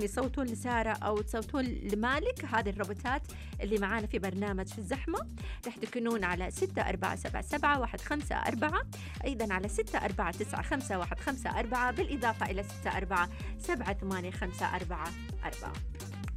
يصوتون لسارة أو تصوتون لمالك، هذه الروبوتات اللي معانا في برنامج في الزحمة، رح تكونون على 6477 أيضا على 6495 154، بالإضافة إلى 64 78544.